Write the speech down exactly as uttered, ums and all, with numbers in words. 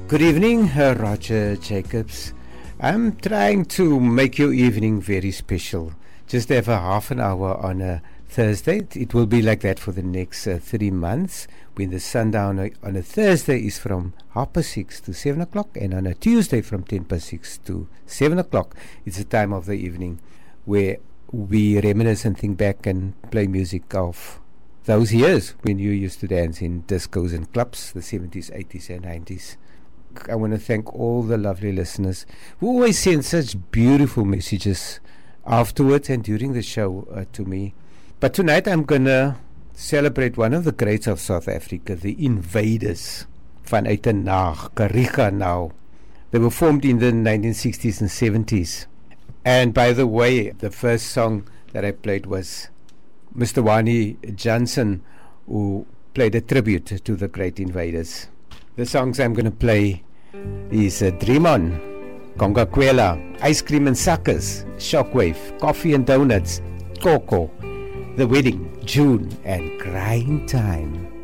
Good evening, uh, Roger Jacobs. I'm trying to make your evening very special. Just have a half an hour on a Thursday. It will be like that for the next uh, three months. When the sundown on a Thursday is from half past six to seven o'clock, and on a Tuesday from ten past six to seven o'clock. It's the time of the evening where we reminisce and think back and play music of those years when you used to dance in discos and clubs, the seventies, eighties and nineties. I want to thank all the lovely listeners who always send such beautiful messages afterwards and during the show uh, to me. But tonight I'm going to celebrate one of the greats of South Africa, the Invaders, van Uitenaag, Kariga now. They were formed in the nineteen sixties and seventies. And by the way, the first song that I played was Mister Wani Johnson, who played a tribute to the great Invaders. The songs I'm going to play is uh, Dream On, Conga-Kwela, Ice Cream and Suckers, Shockwave, Coffee and Donuts, Coco, The Wedding, June, and Crying Time.